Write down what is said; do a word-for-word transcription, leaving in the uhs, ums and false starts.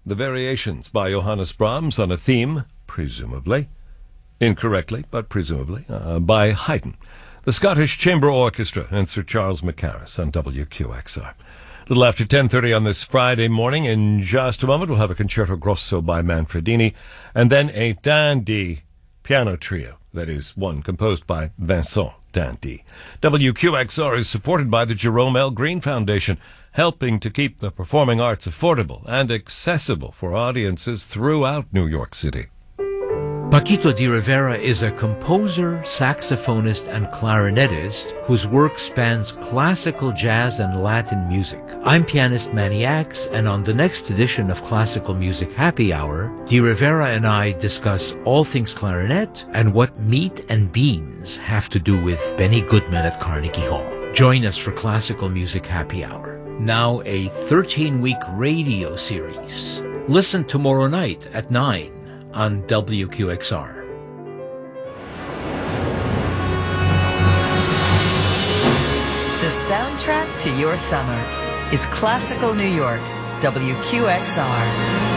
the Variations by Johannes Brahms on a theme, presumably, incorrectly, but presumably, uh, by Haydn. The Scottish Chamber Orchestra and Sir Charles Mackerras on W Q X R. A little after ten thirty on this Friday morning. In just a moment, we'll have a Concerto Grosso by Manfredini, and then a Dandy piano trio, that is, one composed by Vincent Dandy. W Q X R is supported by the Jerome L. Green Foundation, helping to keep the performing arts affordable and accessible for audiences throughout New York City. Paquito D'Rivera is a composer, saxophonist, and clarinetist whose work spans classical, jazz, and Latin music. I'm pianist Manny Axe, and on the next edition of Classical Music Happy Hour, D'Rivera and I discuss all things clarinet and what meat and beans have to do with Benny Goodman at Carnegie Hall. Join us for Classical Music Happy Hour, now a thirteen-week radio series. Listen tomorrow night at nine. On W Q X R. The soundtrack to your summer is Classical New York, W Q X R.